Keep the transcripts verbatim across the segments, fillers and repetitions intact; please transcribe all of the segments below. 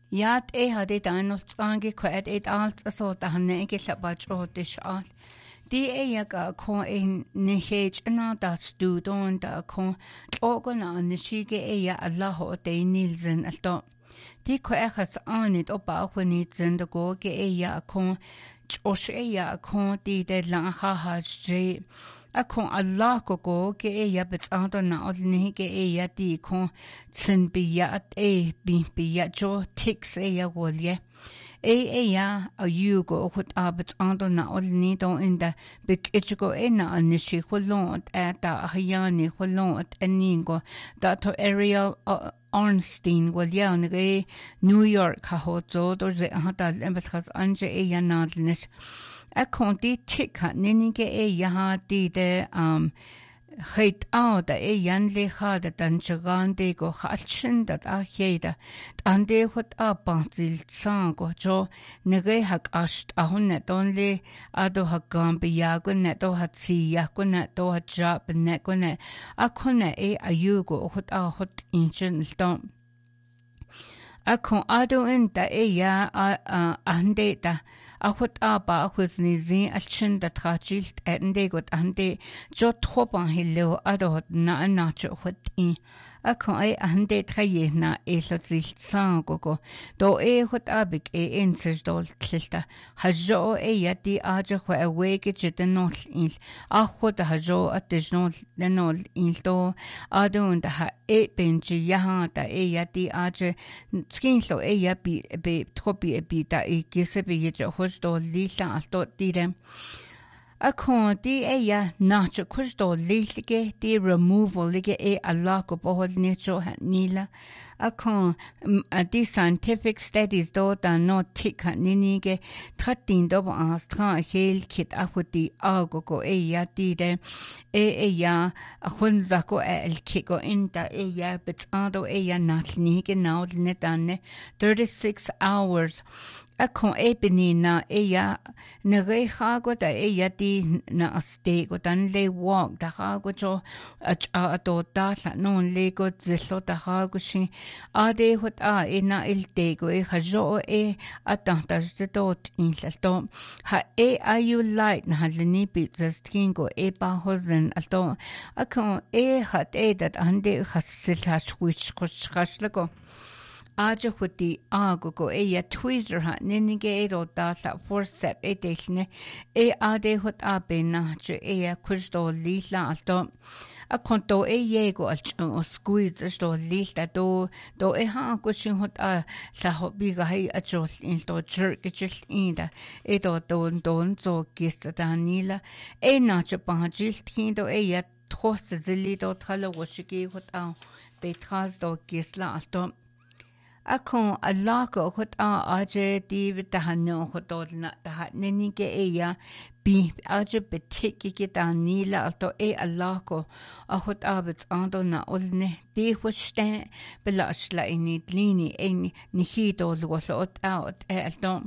Yat e hade danol tsangi kwet et alt so da hanne ikke labat rotish alt. Di e yaga ko en nihej na da studon da ko ogona nishige e ya Allah o de nilzen alto. Di ko echas anit o ba khuni zend go ge e ya ko chosh e ya ko di de la ha ha je akon Allah ko go ge e ya betando na od ni ge e ya di ko tsin bi ya e bi bi ya jo tix e ya wolye e e ya a you go hot abet ando na od ni do in da big ichigo e na an shi kholon at da hayani kholon at aningo da to Ariel uh, Ornstein will ya ne New York ha ho zo do ze ha da embetras anje e ya nadnis a konti tika ninige e ya di de um het out da e yan le ha da dan chagan de go khalchin da a heida dan de hot a panzil sang go jo ne ge hak ast a hunne don le ado hakam bi ya go ne do hat si ya go ne do hat ja ne go ne a khone e ayu go hot a hot inchin stom a kon ado in da e ya a ande da a hot a ba hus ni zi a chin da trachilt ende got ande jo troban hello ado hot na na cho hot in a kon e ande traye na e lo zilt sang go go do e hot abik e in se dol tlta ha jo e ya di a jo ho a wege jit no in a hot ha jo at de no de no in do ado und ha e benji ya da e ya di a jo skin lo e ya bi be tropi e bi da e gise be je hos do lila alto dire a kon di e ya na cho kus do lilige di removal lige e a lock of all nature nila a kon a di scientific studies do da no tik ninige thirteen do a stra hel kit a hudi a go go e ya di de e e ya a hun zako el kiko in da e ya betado e ya natnige now netane thirty-six hours a kon e benina e ya ne re ha go da e ya di na ste go dan le walk da ha go jo a a do da la no le go zelo da ha go shi a de hot a e na il te go e ha jo e a ta ta de dot in la to ha e a you light na le ni bi zastin go e ba hozen al to a kon e hat e dat ande hasil ha switch ko schasla go Aja huti ago go e ya tweezer ha ninige e ro da la forcep e delne e ade hot abe na je e ya kusto li la alto a konto e ye go al o squeeze sto li da do do e ha go shin hot a la ho bi ga hai a chol in to jerk just in da e do don don zo gist da nila e na che pa jil tin do e ya tros zili do trala wo shiki hot a be tras do gisla alto a kon a lako hot a aje di vita hanno hotolna da ninige e ya bi aje betiki ke da nila alto e a lako a hot abet ando na olne di hoste belashla ini lini en ni hito lo ot out e alto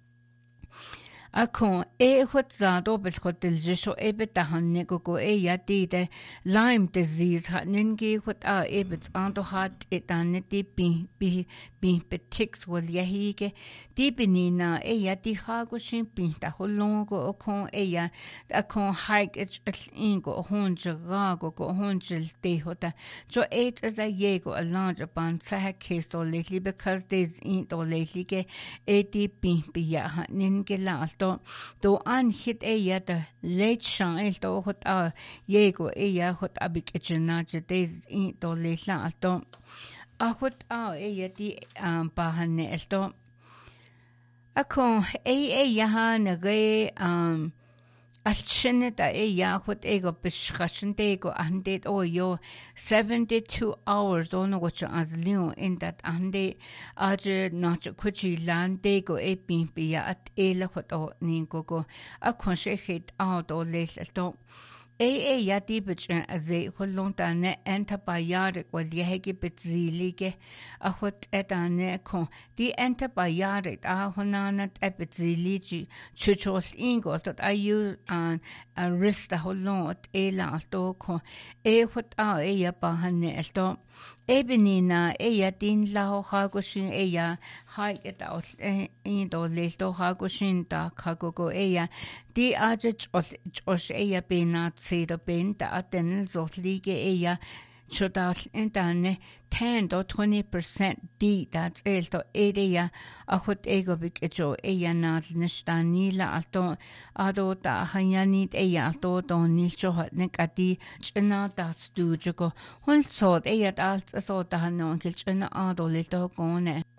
Akon e hot za do bel hotel je sho e beta hanne go go e ya di de Lyme disease hat ningi hot a e bet ando hat et an di bi bi bi betix wol ya hige di benina e ya di ha go shin bi ta holong go kon e ya akon hike et ingo hon je ga go go hon jil de hota so et as a ye go a large ban sa ha case do lately because there's in do lately ke e di bi bi ya ningi la do an hit e ya da late shine do hot a yego e ya hot abik echna je des in do le la alto a hot a e ya di um pa hanne alto akon e e ya han re um alchene da e ya hot ego beschraschen de go ande o yo seventy-two hours don't know what as liu in that ande aje not kuchi lande go e bin bi at e la hot o ni go go a kon she hit out o le to اي اي ياتي بچن ازي كلون تانه انت بايارك ولي هيك بتزيليك اخوت اتانه كون دي انت بايارك اه هنانا تبتزيليجي تشوشول انغو تت ايو ان ريستا هولون ايلا التو كون اي خط اه اي باهن التو Ebinina ella tin la hagushin ella hai eta in do le do hagushin da kagogo ella di aje os ella bena tsida benta aten zotlige ella chodal intane ten to twenty percent di that's el to ella ahot ego bik ejo ella na nishtanila alto ado ta hanyanit ella alto to nisho nekati chna ta stujugo hon sod ella alt so ta hanon kil chna ado le to gone